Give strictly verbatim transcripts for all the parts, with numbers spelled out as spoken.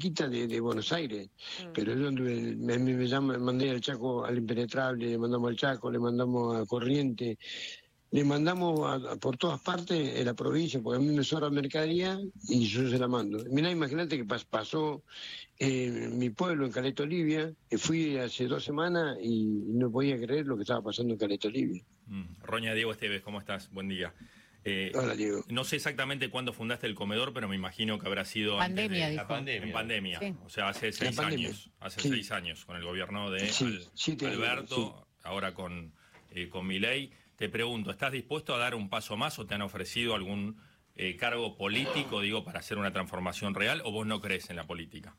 chiquita de, de Buenos Aires, Mm. pero yo anduve, me, me, me llama, mandé al Chaco, al Impenetrable, le mandamos al Chaco, le mandamos a Corriente, le mandamos a, a por todas partes en la provincia, porque a mí me sobra mercadería y yo se la mando. Mirá, imagínate que pas, pasó en mi pueblo, en Caleta Olivia, que fui hace dos semanas y no podía creer lo que estaba pasando en Caleta Olivia. Mm. Roña, Diego Esteves, ¿cómo estás? Buen día. Eh, Hola, Diego. no sé exactamente cuándo fundaste el comedor, pero me imagino que habrá sido Pandemia, antes de dijo. la pandemia. En pandemia, Sí. o sea, hace seis pandemia. años, hace Sí. seis años, con el gobierno de Sí, Al- siete años, Alberto, sí. ahora con, eh, con Milei. Te pregunto, ¿estás dispuesto a dar un paso más o te han ofrecido algún eh, cargo político, digo, para hacer una transformación real, o vos no crees en la política?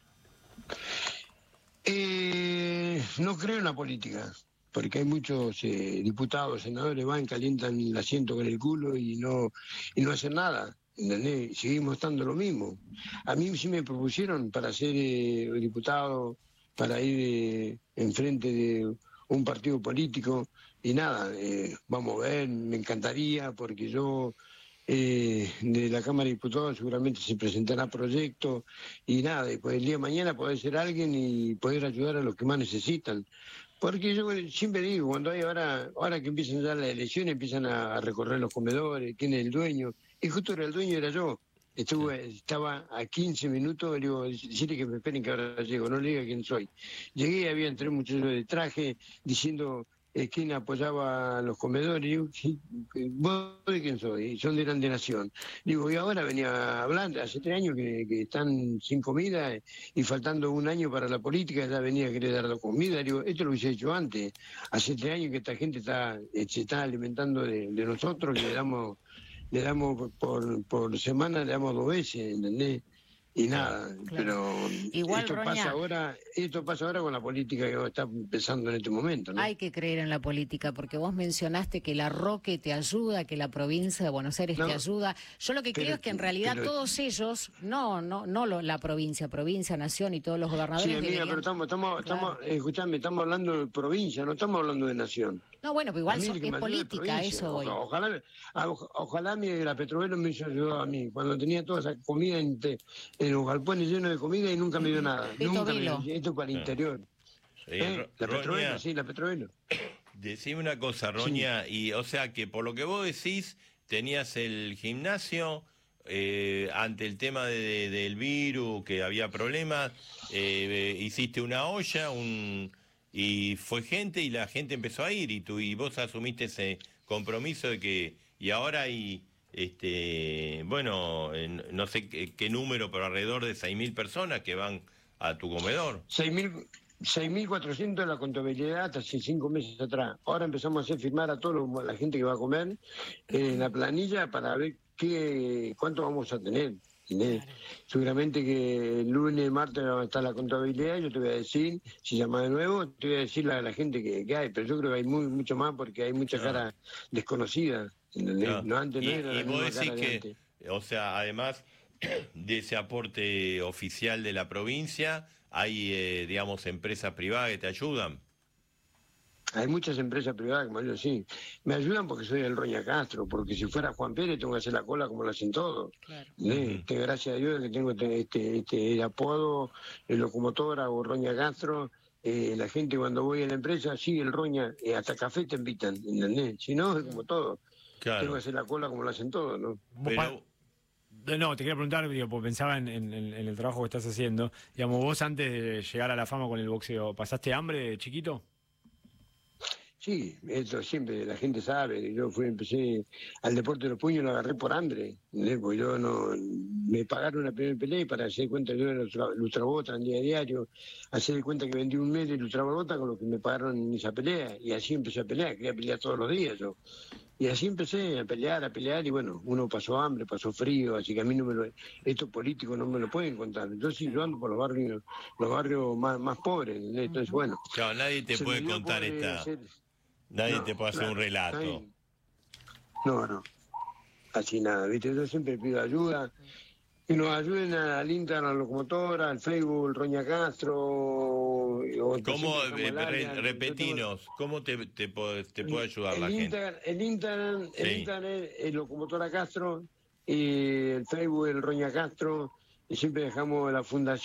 Eh, no creo en la política, porque hay muchos eh, diputados, senadores, van, calientan el asiento con el culo y no y no hacen nada, ¿entendés? Seguimos estando lo mismo. A mí sí me propusieron para ser eh, diputado, para ir eh, enfrente de un partido político, y nada, eh, vamos a ver, me encantaría, porque yo... Eh, de la Cámara de Diputados seguramente se presentará proyectos y nada, después el día de mañana poder ser alguien y poder ayudar a los que más necesitan. Porque yo siempre digo, cuando hay ahora, ahora que empiezan ya las elecciones, empiezan a, a recorrer los comedores, quién es el dueño, y justo era el dueño, era yo. Estuve, estaba a quince minutos, le digo, decirle que me esperen que ahora llego, no le diga quién soy. Llegué, había tres muchachos de traje diciendo eh, quién apoyaba a los comedores. Digo, sí, ¿vos de quién soy? Y son de Grande Nación. Digo, y ahora venía hablando, hace tres años que, que están sin comida y faltando un año para la política, ya venía a querer dar la comida. Digo, esto lo hubiese hecho antes. Hace tres años que esta gente está, se está alimentando de, de nosotros, le damos... le damos por, por semana, le damos dos veces, ¿entendés? Y nada, Claro. pero Igual, esto Roña, pasa ahora, esto pasa ahora con la política que está empezando en este momento, ¿no? hay que creer en la política, porque vos mencionaste que la Roque te ayuda, que la provincia de Buenos Aires No, te ayuda. Yo lo que pero- creo es que en realidad pero- todos ellos, no, no, no lo- la provincia, provincia, nación y todos los gobernadores Sí, amiga, deberían... pero estamos, estamos, Claro. estamos, escuchame, estamos hablando de provincia, no estamos hablando de nación. No, bueno, pero A igual mí son- el que es me ayuda política, provincia. eso voy. Oja- Ojalá, a- oja- ojalá mi, la Petrovelo me hizo ayudar a mí, cuando tenía toda esa comida en, te- en los galpones llenos de comida y nunca me dio nada. Beto Nunca me Velo. dio, esto para el Claro. interior. Sí, ¿Eh? Ro- La Petrovelo, Roña, sí, la Petrovelo. decime una cosa, Roña, y o sea que por lo que vos decís, tenías el gimnasio eh, ante el tema de, de- del virus, que había problemas, eh, eh, hiciste una olla, un y fue gente y la gente empezó a ir y tú y vos asumiste ese compromiso de que y ahora hay este bueno en- no sé qué, qué número, pero alrededor de seis mil personas que van a tu comedor. seis mil cuatrocientos la contabilidad hasta hace cinco meses atrás. Ahora empezamos a hacer firmar a toda la gente que va a comer eh, en la planilla para ver qué cuánto vamos a tener. ¿Entendés? Seguramente que el lunes, martes va a estar la contabilidad, yo te voy a decir, si llamas de nuevo, te voy a decir a la gente que, que hay, pero yo creo que hay muy mucho más porque hay mucha Claro. cara desconocida, ¿entendés? Claro. No, antes no y, era y la vos misma decís cara de que, antes. o sea, además de ese aporte oficial de la provincia, hay, eh, digamos, empresas privadas que te ayudan. Hay muchas empresas privadas que me ayudan, sí. Me ayudan porque soy el Roña Castro, porque si fuera Juan Pérez tengo que hacer la cola como lo hacen todos. Claro. ¿Entendés? Ujú. Este, gracias a Dios que tengo este, este, este apodo, el locomotora o Roña Castro. Eh, la gente cuando voy a la empresa, sí, el Roña, eh, hasta café te invitan, ¿entendés? Si no, es como todo. Claro. Tengo que hacer la cola como lo hacen todos, ¿no? Vos Pero, pa- No, te quería preguntar, digo, porque pensaba en, en- en el trabajo que estás haciendo. Digamos, vos antes de llegar a la fama con el boxeo, ¿pasaste hambre de chiquito? Sí, eso siempre la gente sabe. Yo fui, empecé al deporte de los puños, lo agarré por hambre. ¿Entendés? Porque yo no. Me pagaron la primera pelea y para hacer cuenta yo era Lustra- Lustrabota en día a diario, hacer cuenta que vendí un mes de Lustrabota con lo que me pagaron en esa pelea. Y así empecé a pelear, quería pelear todos los días yo. Y así empecé a pelear, a pelear, y bueno, uno pasó hambre, pasó frío, así que a mí no me lo, estos políticos no me lo pueden contar. Yo sí, yo ando por los barrios, los barrios más, más pobres, ¿entendés? Entonces, bueno. claro, nadie te se puede me dio contar por, eh, esta, hacer- nadie no, te puede hacer claro, un relato. ahí- No, no, así nada, ¿viste? Yo siempre pido ayuda, que nos ayuden al Instagram, a la locomotora, al Facebook, Roña Castro. O ¿Cómo, siempre eh, estamos al re- área. Yo repetinos, cómo te, te, puede- te tengo- puede ayudar el la gente? Instagram, el Instagram, el Sí. Instagram es Locomotora Castro, y el Facebook el Roña Castro, y siempre dejamos la fundación.